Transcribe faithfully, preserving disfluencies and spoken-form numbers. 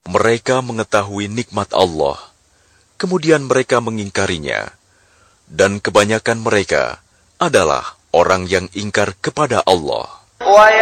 Mereka mengetahui nikmat Allah, kemudian mereka mengingkarinya, dan kebanyakan mereka adalah orang yang ingkar kepada Allah.